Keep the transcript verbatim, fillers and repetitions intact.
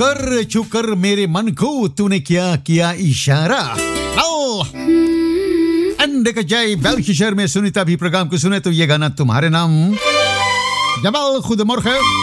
कर छू कर मेरे मन को तूने क्या किया इशारा। आओ एंड जय बेल्शर में सुनीता भी प्रोग्राम को सुने तो ये गाना तुम्हारे नाम। जमाल खुद मोरखे